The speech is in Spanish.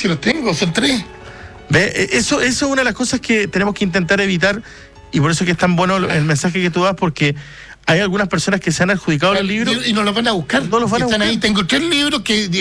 si los tengo, son 3. ¿Ve? Eso es una de las cosas que tenemos que intentar evitar, y por eso es que es tan bueno el mensaje que tú das, porque hay algunas personas que se han adjudicado los libros y no los van a buscar. No los van a Están buscar. ahí, tengo 3 libros que